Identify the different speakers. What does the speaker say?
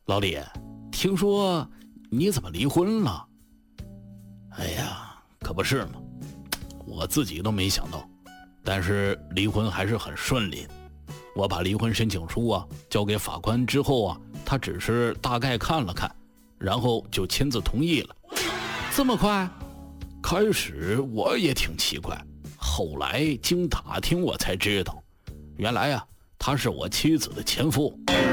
Speaker 1: 老李，听说你怎么离婚了？哎呀，可不是嘛，我自己都没想到，但是离婚还是很顺利的。我把离婚申请书交给法官之后他只是大概看了看，然后就签字同意了。这么快？开始我也挺奇怪，后来经打听我才知道，原来他是我妻子的前夫。